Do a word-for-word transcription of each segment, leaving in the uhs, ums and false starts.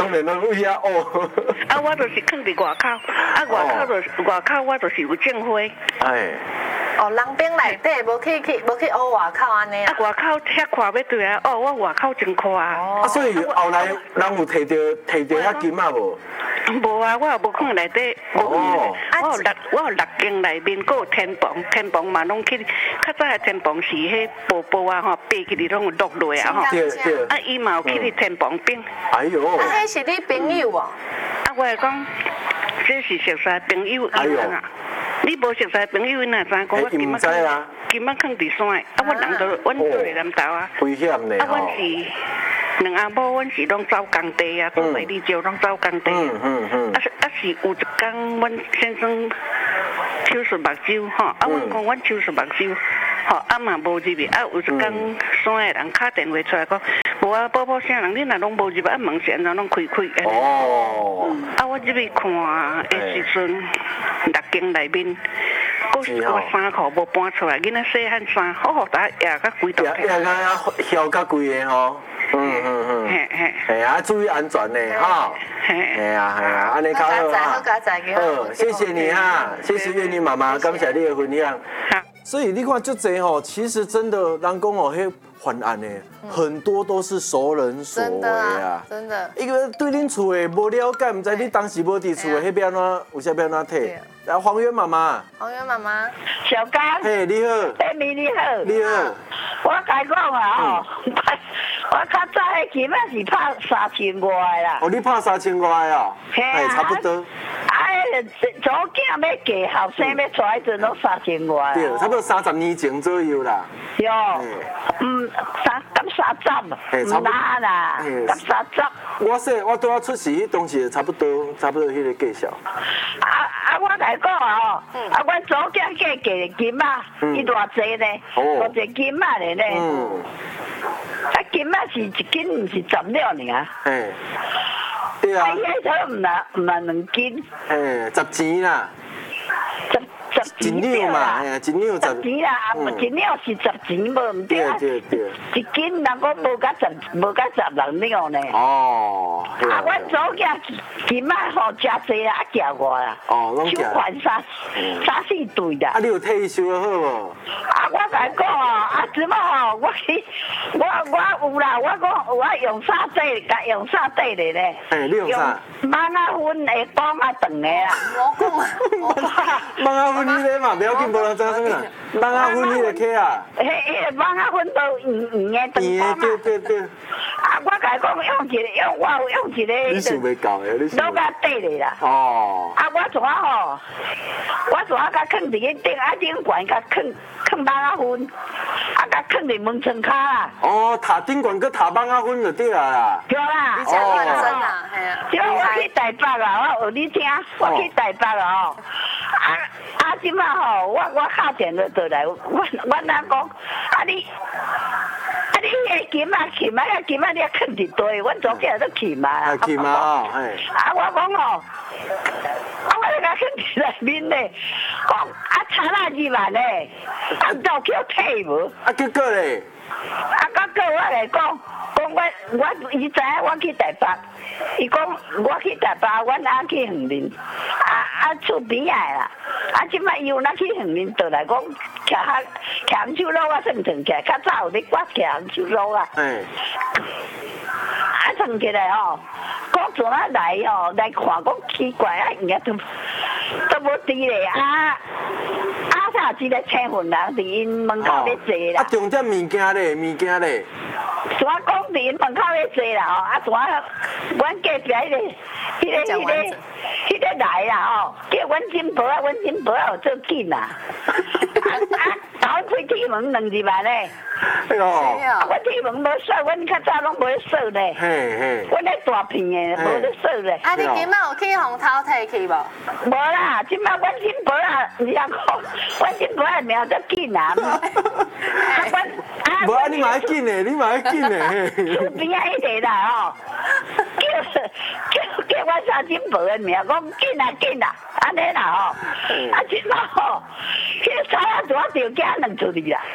当然拢有遐哦。 啊，我就是囥伫外口，啊外口就是外口，我就是有种花。 哎。 哦，人兵内底无去去无去学外口安尼啊。 啊，外口遐看要对啊，哦，我外口真看啊。 啊，所以后来人有摕到摕到遐金啊无？ 无啊，我也无看内底，无哦。 我有六我有六间内面，佫有天棚，天棚嘛拢去，较早的天棚是迄布布啊吼，爬起哩拢有落落啊吼。 对对。 啊，伊嘛有去哩天棚顶。 哎呦。 啊，迄是你朋友哦。 啊，我会讲，这是熟识朋友伊啊。你无熟识朋友，哪知讲我今仔今仔囥伫山的，啊，我人都阮做伫南投啊。 危险呢啊，阮是两阿母，阮是拢走工地啊，做美丽酒拢走工地。 嗯嗯嗯。 啊是啊是有一天，阮先生手术目睭吼，啊，阮讲阮手术目睭，吼啊嘛无入去，啊有一天山的人敲电话出来讲，无啊宝宝啥人，你若拢无入去，啊门是安怎拢开开？ 哦。 啊，我入去看的时阵，六间内面。我我衫裤无搬出来，囡仔细汉衫，好好打压甲规度。 压压甲翘甲规个吼，嗯嗯嗯， 嘿嘿， 系啊，注意安全呢，哈，系啊系啊，安尼较好啊。好，谢谢你哈，谢谢月妮妈妈，感谢你的分享。所以你看就这吼，其实真的人讲哦，迄犯案的很多都是熟人所为啊， 真的。 一个对恁厝的无了解，唔知你当时无伫厝的，迄要安怎，有啥要安怎摕？来，黄媛妈妈。 黄媛妈妈。 小刚。 嘿，你好。 嘿，咪你好。 你好。 我甲讲啊吼，我较早迄起码是拍三千外啦。 哦，你拍三千外啊？ 哎， 差不多。 啊，左囝要嫁，后生要娶，迄阵拢三千外。 对，差不多三十年前左右啦。 哟，嗯，三敢三十，唔哪啦，敢三十。 我说我拄啊出世，当时差不多，差不多迄个计数。 啊啊，我来讲啊吼，啊，阮左囝嫁嫁金仔，伊偌济呢？偌济金仔咧呢？嗯。啊，金仔是一斤，毋是十两尔。 嘿。对啊。 啊，伊迄头毋若毋若两斤。 嘿，十钱啦。 十。十一两嘛，哎呀，一两十钱啦，啊，一两是十钱，无毋对啊。 对对对。 一斤人讲无甲十，无甲十六两呢。 哦。 啊，阮祖囝今仔吼真济啦，啊寄我啦。 哦，拢寄。 手环三三四对啦。 啊，你有替伊收好无？ 啊，我甲伊讲哦，啊，即摆吼，我去，我我有啦，我讲我用啥底，甲用啥底咧咧？ 哎，你用啥？ 芒仔粉的光啊长的啦。 我讲啊，我讲。 芒仔粉你咧嘛，不要紧，无人知影啦。芒仔粉你个客啊？ 迄迄个芒仔粉都圆圆的长光对对对。 啊，我甲伊讲用一个，用我用一个。 你想袂到诶，你想。 拢甲底咧啦。 哦。 啊，我怎啊吼？我怎啊甲放伫个顶，啊顶悬甲放放芒仔粉，啊甲放伫门窗骹啦。 哦，塔顶悬搁塔芒仔粉就对啊啦。 对啦。 你真认真啊，系啊。 即我去台北啊，我学你听，我去台北啊吼。啊啊，即摆吼，我我敲电话倒来，我我哪讲？啊你。啊！你迄金仔琴仔啊，金仔你啊放伫堆，阮昨天都琴啊。 啊，琴啊，嘿。 啊，我讲哦，啊，我咧甲放伫内面咧，讲啊，差那二万咧，啊，都叫退无。 啊，结果咧？ 啊，结果我来讲，讲我我伊知影我去台北，伊讲我去台北，阮阿去横林，啊啊厝边仔啦，啊，即摆伊有哪去横林倒来讲。徛下徛红手路啊，算算起来，较早有咧刮徛红手路啊。嗯。啊，算起来哦，讲阵啊来哦，来看讲奇怪啊，伊啊都都无伫咧啊啊！啥一个青云人伫因门口咧坐啦。 啊，重点物件咧，物件咧。 怎啊讲伫因门口咧坐啦吼？啊，怎啊？阮隔壁迄个、迄个、迄个、迄个来啦吼，叫阮金婆啊，阮金婆啊有做紧啊。啊，打开铁门两二万咧。 哎呦！ 啊，阮铁门无锁，阮较早拢无咧锁咧。嘿嘿。阮咧大片诶，无咧锁咧。 啊，你今仔有去互偷摕去无？ 无啦，即摆阮金婆啊，你讲，阮金婆啊命足紧啊。啊，阮啊。无啊，你嘛要紧诶，你嘛要紧诶。 厝边啊迄个啦吼，叫叫叫我三金婆诶命，讲紧啊紧啊，安尼啦吼。啊，即摆吼，迄个草仔怎啊着惊两出去啦？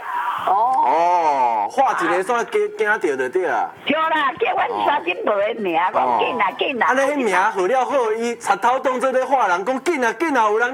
哦，画一个线惊惊到就对啊。 对啦，叫阮三婶婆的名，讲紧啊紧啊。 安尼迄名号了好，伊插头当做咧画人，讲紧啊紧啊，有人